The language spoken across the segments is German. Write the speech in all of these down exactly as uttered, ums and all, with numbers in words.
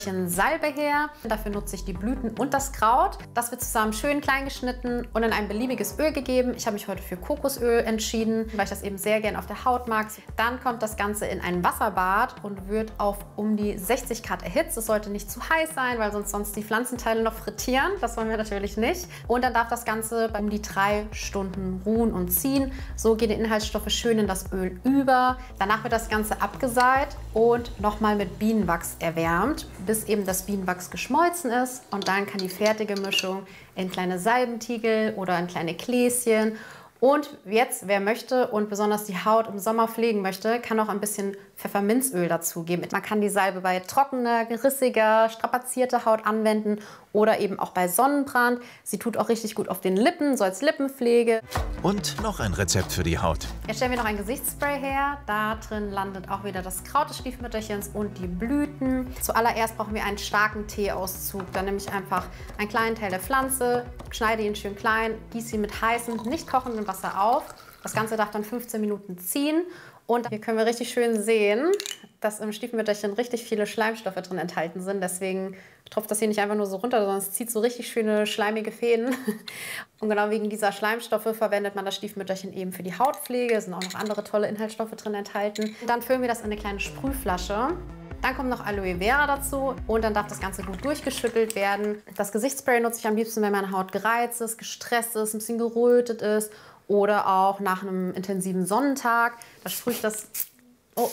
Salbe her. Dafür nutze ich die Blüten und das Kraut. Das wird zusammen schön klein geschnitten und in ein beliebiges Öl gegeben. Ich habe mich heute für Kokosöl entschieden, weil ich das eben sehr gern auf der Haut mag. Dann kommt das Ganze in ein Wasserbad und wird auf um die sechzig Grad erhitzt. Es sollte nicht zu heiß sein, weil sonst sonst die Pflanzenteile noch frittieren. Das wollen wir natürlich nicht. Und dann darf das Ganze um die drei Stunden ruhen und ziehen. So gehen die Inhaltsstoffe schön in das Öl über. Danach wird das Ganze abgeseit und nochmal mit Bienenwachs erwärmt, bis eben das Bienenwachs geschmolzen ist. Und dann kann die fertige Mischung in kleine Salbentiegel oder in kleine Gläschen. Und jetzt, wer möchte und besonders die Haut im Sommer pflegen möchte, kann auch ein bisschen Pfefferminzöl dazugeben. Man kann die Salbe bei trockener, rissiger, strapazierter Haut anwenden oder eben auch bei Sonnenbrand. Sie tut auch richtig gut auf den Lippen, so als Lippenpflege. Und noch ein Rezept für die Haut. Jetzt stellen wir noch ein Gesichtsspray her. Da drin landet auch wieder das Kraut des Stiefmütterchens und die Blüten. Zuallererst brauchen wir einen starken Teeauszug. Dann nehme ich einfach einen kleinen Teil der Pflanze, schneide ihn schön klein, gieße ihn mit heißem, nicht kochendem Wasser auf. Das Ganze darf dann fünfzehn Minuten ziehen. Und hier können wir richtig schön sehen, dass im Stiefmütterchen richtig viele Schleimstoffe drin enthalten sind. Deswegen tropft das hier nicht einfach nur so runter, sondern es zieht so richtig schöne schleimige Fäden. Und genau wegen dieser Schleimstoffe verwendet man das Stiefmütterchen eben für die Hautpflege. Es sind auch noch andere tolle Inhaltsstoffe drin enthalten. Und dann füllen wir das in eine kleine Sprühflasche. Dann kommt noch Aloe Vera dazu und dann darf das Ganze gut durchgeschüttelt werden. Das Gesichtsspray nutze ich am liebsten, wenn meine Haut gereizt ist, gestresst ist, ein bisschen gerötet ist oder auch nach einem intensiven Sonnentag. Da sprühe ich das oh.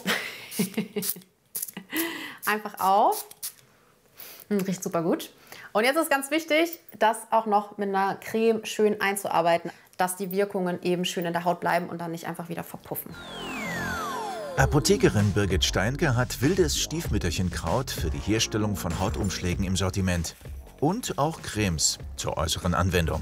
einfach auf. Hm, riecht super gut. Und jetzt ist ganz wichtig, das auch noch mit einer Creme schön einzuarbeiten, dass die Wirkungen eben schön in der Haut bleiben und dann nicht einfach wieder verpuffen. Apothekerin Birgit Steinke hat wildes Stiefmütterchenkraut für die Herstellung von Hautumschlägen im Sortiment. Und auch Cremes zur äußeren Anwendung.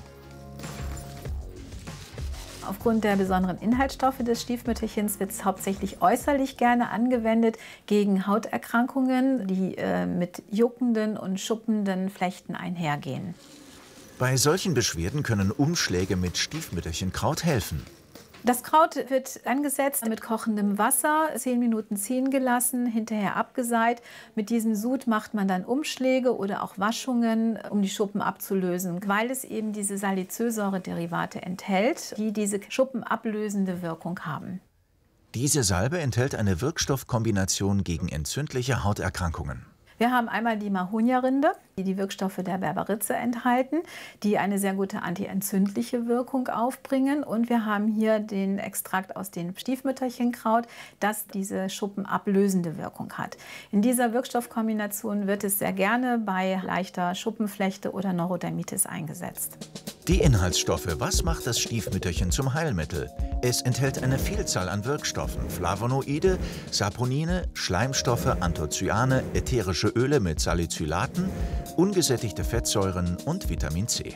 Aufgrund der besonderen Inhaltsstoffe des Stiefmütterchens wird es hauptsächlich äußerlich gerne angewendet gegen Hauterkrankungen, die äh, mit juckenden und schuppenden Flechten einhergehen. Bei solchen Beschwerden können Umschläge mit Stiefmütterchenkraut helfen. Das Kraut wird angesetzt mit kochendem Wasser, zehn Minuten ziehen gelassen, hinterher abgeseit. Mit diesem Sud macht man dann Umschläge oder auch Waschungen, um die Schuppen abzulösen, weil es eben diese Salicylsäure-Derivate enthält, die diese schuppenablösende Wirkung haben. Diese Salbe enthält eine Wirkstoffkombination gegen entzündliche Hauterkrankungen. Wir haben einmal die Mahonia-Rinde, die die Wirkstoffe der Berberitze enthalten, die eine sehr gute antientzündliche Wirkung aufbringen. Und wir haben hier den Extrakt aus dem Stiefmütterchenkraut, das diese schuppenablösende Wirkung hat. In dieser Wirkstoffkombination wird es sehr gerne bei leichter Schuppenflechte oder Neurodermitis eingesetzt. Die Inhaltsstoffe. Was macht das Stiefmütterchen zum Heilmittel? Es enthält eine Vielzahl an Wirkstoffen: Flavonoide, Saponine, Schleimstoffe, Anthocyane, ätherische Öle mit Salicylaten, ungesättigte Fettsäuren und Vitamin C.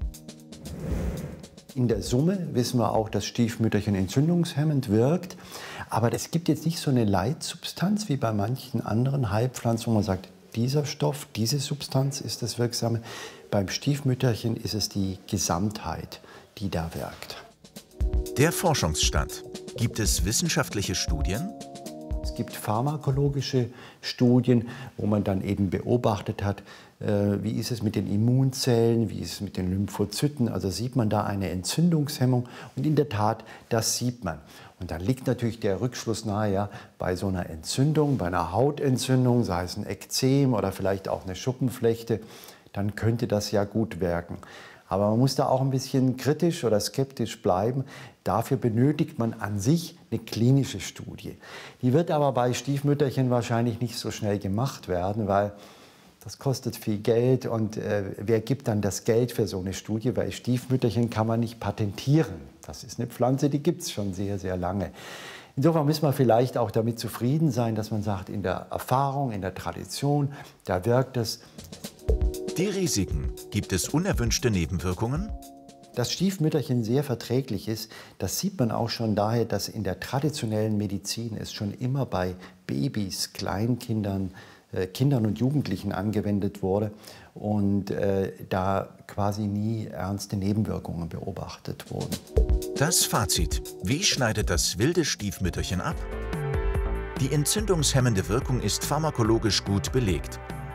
In der Summe wissen wir auch, dass Stiefmütterchen entzündungshemmend wirkt. Aber es gibt jetzt nicht so eine Leitsubstanz wie bei manchen anderen Heilpflanzen, wo man sagt, dieser Stoff, diese Substanz ist das Wirksame. Beim Stiefmütterchen ist es die Gesamtheit, die da wirkt. Der Forschungsstand. Gibt es wissenschaftliche Studien? Es gibt pharmakologische Studien, wo man dann eben beobachtet hat, äh, wie ist es mit den Immunzellen, wie ist es mit den Lymphozyten. Also sieht man da eine Entzündungshemmung. Und in der Tat, das sieht man. Und dann liegt natürlich der Rückschluss nahe, ja, bei so einer Entzündung, bei einer Hautentzündung, sei es ein Ekzem oder vielleicht auch eine Schuppenflechte, dann könnte das ja gut wirken. Aber man muss da auch ein bisschen kritisch oder skeptisch bleiben. Dafür benötigt man an sich eine klinische Studie. Die wird aber bei Stiefmütterchen wahrscheinlich nicht so schnell gemacht werden, weil das kostet viel Geld. Und äh, wer gibt dann das Geld für so eine Studie? Weil Stiefmütterchen kann man nicht patentieren. Das ist eine Pflanze, die gibt es schon sehr, sehr lange. Insofern müssen wir vielleicht auch damit zufrieden sein, dass man sagt, in der Erfahrung, in der Tradition, da wirkt es. Die Risiken. Gibt es unerwünschte Nebenwirkungen? Dass Stiefmütterchen sehr verträglich ist, das sieht man auch schon daher, dass in der traditionellen Medizin es schon immer bei Babys, Kleinkindern, äh, Kindern und Jugendlichen angewendet wurde und äh, da quasi nie ernste Nebenwirkungen beobachtet wurden. Das Fazit. Wie schneidet das wilde Stiefmütterchen ab? Die entzündungshemmende Wirkung ist pharmakologisch gut belegt.